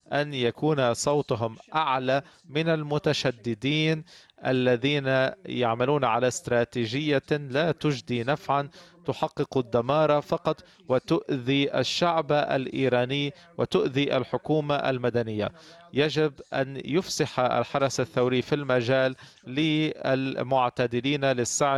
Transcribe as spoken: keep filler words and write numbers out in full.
أن يكون صوتهم أعلى من المتشددين الذين يعملون على استراتيجية لا تجدي نفعا، تحقق الدمار فقط وتؤذي الشعب الإيراني وتؤذي الحكومة المدنية. يجب أن يفسح الحرس الثوري في المجال للمعتدلين للسعي